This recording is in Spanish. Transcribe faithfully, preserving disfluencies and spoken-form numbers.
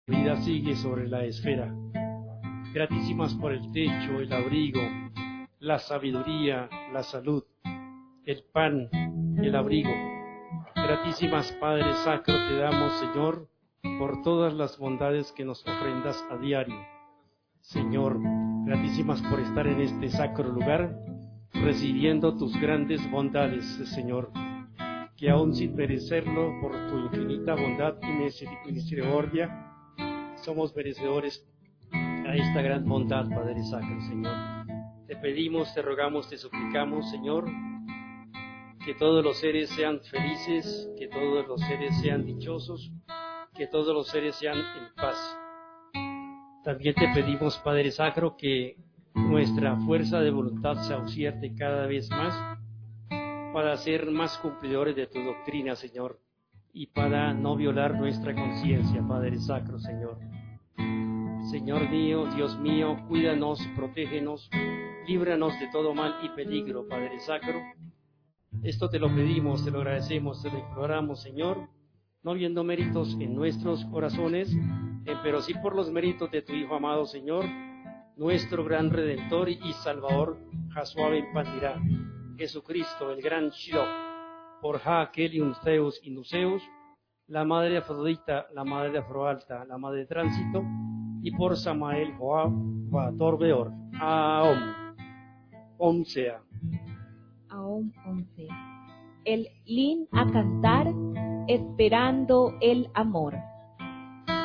vida sigue sobre la esfera. Gratísimas por el techo, el abrigo, la sabiduría, la salud, el pan, el abrigo. Gratísimas, Padre Sacro, te damos, Señor, por todas las bondades que nos ofrendas a diario. Señor, gratísimas por estar en este sacro lugar, recibiendo tus grandes bondades, Señor, que aún sin merecerlo, por tu infinita bondad y misericordia, somos merecedores a esta gran bondad, Padre Sacro, Señor. Te pedimos, te rogamos, te suplicamos, Señor, que todos los seres sean felices, que todos los seres sean dichosos, que todos los seres sean en paz. También te pedimos, Padre Sacro, que nuestra fuerza de voluntad se aucierte cada vez más para ser más cumplidores de tu doctrina, Señor, y para no violar nuestra conciencia, Padre Sacro, Señor. Señor mío, Dios mío, cuídanos, protégenos, líbranos de todo mal y peligro, Padre Sacro. Esto te lo pedimos, te lo agradecemos, te lo imploramos, Señor, no viendo méritos en nuestros corazones, eh, pero sí por los méritos de tu Hijo amado, Señor, nuestro gran Redentor y Salvador, Jasuá ben Pandirá, Jesucristo, el gran Shiloh, por Ja, Kelium, Zeus y Nuseus, la Madre Afrodita, la Madre Afroalta, la Madre de Tránsito, y por Samael, Joab, Vator Beor. Aom. Om sea. Aom, om sea. El Lin a cantar, esperando el amor.